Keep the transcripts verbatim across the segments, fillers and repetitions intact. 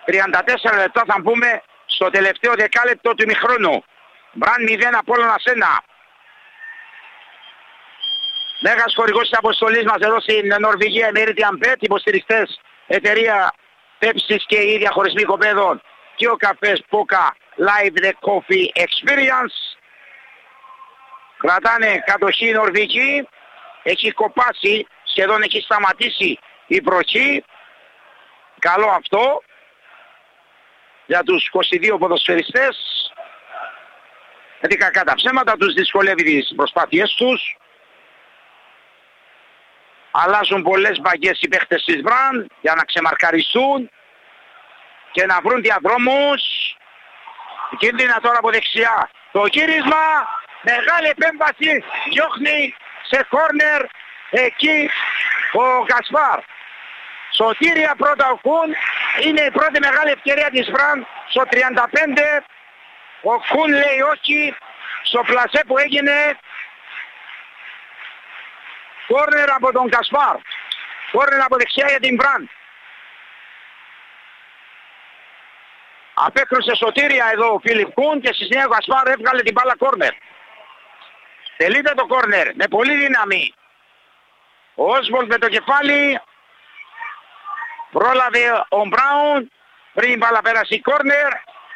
τριάντα τέσσερα λεπτά θα πούμε στο τελευταίο δεκάλεπτο του ημιχρόνου. Μπραν μηδέν, Απόλλωνας ένα. Μέγας χορηγός της αποστολής μας εδώ στην Νορβηγία, Meridian Bet, υποστηρικτές εταιρεία Pepsi και οι διαχωρισμοί κοπέδων και ο καφές Poca Live The Coffee Experience. Κρατάνε κατοχή η Νορβηγή, έχει κοπάσει, σχεδόν έχει σταματήσει η βροχή. Καλό αυτό για τους είκοσι δύο ποδοσφαιριστές. Γιατί κακά τα ψέματα τους δυσκολεύει τις προσπάθειές τους. Αλλάζουν πολλές μπαγκές οι παίχτες της Μπραν για να ξεμαρκαριστούν και να βρουν διαδρόμους. Κίνδυνα τώρα από δεξιά. Το γύρισμα, μεγάλη επέμβαση, διώχνει σε κόρνερ εκεί ο Γκασπάρ. Σωτήρια πρώτα ο Κουν, είναι η πρώτη μεγάλη ευκαιρία της Μπραν στο τριάντα πέντε. Ο Κουν λέει όχι στο πλασέ που έγινε. Κόρνερ από τον Γκασπάρ. Κόρνερ από δεξιά για την Μπραν. Απέκρουσε σωτήρια εδώ ο Φίλιπ Κουν και στη συνέχεια ο Γκασπάρ έβγαλε την μπάλα κόρνερ. Τελείται το κόρνερ με πολύ δύναμη. Ο Όσβολτ με το κεφάλι. Πρόλαβε ο Μπράουν πριν η μπάλα πέρασε η κόρνερ.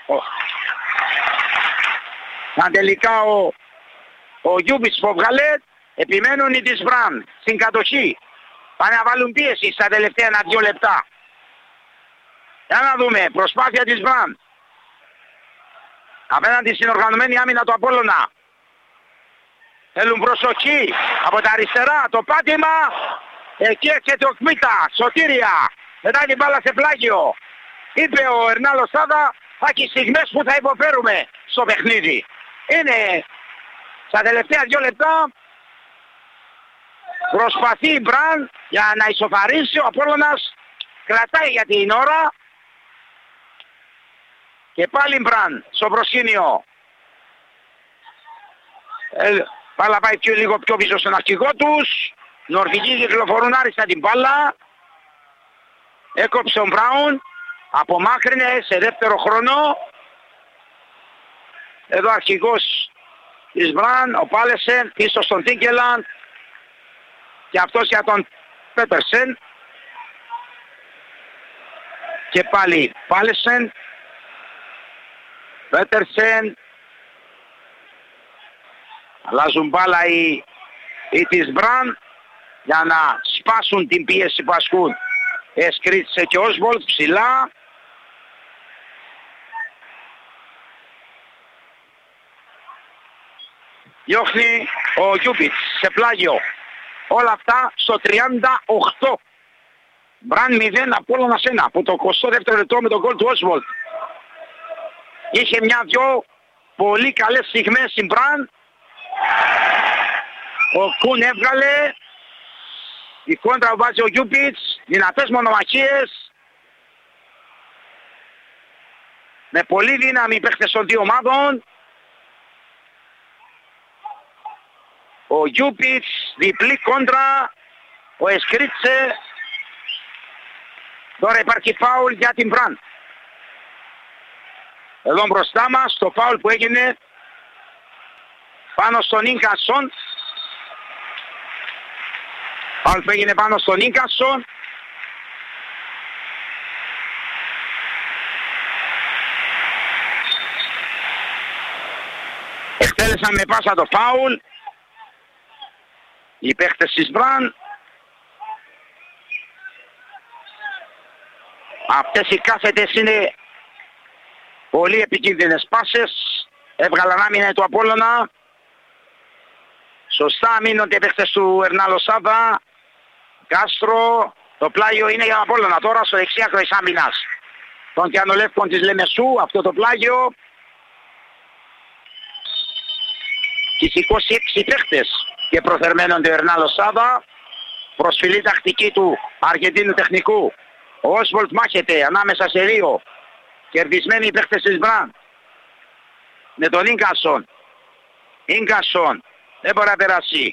Αν τελικά ο, ο Γιούμπιτς που βγάλε. Επιμένουν οι της Μπραν στην κατοχή. Πάνε να βάλουν πίεση στα τελευταία ένα δύο λεπτά. Για να δούμε. Προσπάθεια της Μπραν. Απέναντι στην οργανωμένη άμυνα του Απόλλωνα. Θέλουν προσοχή. Από τα αριστερά το πάτημα. Εκεί έρχεται ο Κμίτα. Σωτήρια. Μετά την μπάλα σε πλάγιο. Είπε ο Ερνάλο Σάδα. Θα έχει στιγμές που θα υποφέρουμε στο παιχνίδι. Είναι στα τελευταία δύο λεπτά. Προσπαθεί η Μπραν για να ισοφαρίσει, ο Απόλλωνας κρατάει για την ώρα και πάλι η Μπραν στο προσκήνιο. Ε, πάλα πάει πιο, λίγο πιο πίσω στον αρχηγό τους. Νορβηγοί κυκλοφορούν άριστα την μπάλα. Έκοψε ο Μπράουν, απομάκρυνε σε δεύτερο χρόνο. Εδώ αρχηγός της Μπραν, ο Πάλεσεν, πίσω στον Τίνκελαντ. Και αυτός για τον Πέτερσεν. Και πάλι Πάλεσεν. Πέτερσεν. Αλλάζουν μπάλα οι, οι της Μπραν για να σπάσουν την πίεση που ασκούν. Εσκρίτσε και Όσβολτ ψηλά. Διώχνει ο Γιούμπιτς σε πλάγιο. Όλα αυτά στο τριάντα οκτώ. Μπραν μηδέν, Απόλλωνας ένα. Από το εικοστό δεύτερο λεπτό με τον γκολ του Όσβολτ. Είχε μια-δυο πολύ καλές στιγμές στην Μπραν. Ο Κουν έβγαλε. Η κόντρα που βάζει ο Γιούμπιτς. Δυνατές μονομαχίες. Με πολύ δύναμη παίχτες των δύο ομάδων. Ο Γιούμπιτς, διπλή κόντρα, ο Εσκρίτσε. Τώρα υπάρχει φάουλ για την Μπραν. Εδώ μπροστά μας το φάουλ που έγινε πάνω στον Ίνκασον. Φάουλ που έγινε πάνω στον Ίνκασον. Εκτέλεσαν με πάσα το φάουλ οι παίχτες της Μπραν. Αυτές οι κάθετες είναι πολύ επικίνδυνες πάσες. Έβγαλαν άμυνα του Απόλλωνα. Σωστά αμήνονται οι παίχτες του Ερνάλο Σάδα. Κάστρο. Το πλάγιο είναι για τον Απόλλωνα. Τώρα στο δεξιάκρο της άμυνας των Κιανολεύκων της Λεμεσού. Αυτό το πλάγιο. Τις είκοσι έξι παίχτες και προθερμένον του Ερνάλο Σάδα. Προσφυλή τακτική του Αργεντίνου τεχνικού. Ο Όσβολτ μάχεται ανάμεσα σε δύο κερδισμένοι οι παίχτες της Μπραν. Με τον Ίνκασον. Ίνκασον. Δεν μπορεί να περάσει.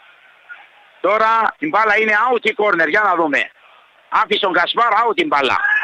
Τώρα την μπάλα είναι out η corner. Για να δούμε. Άφησε τον Γκασπάρ out την μπάλα.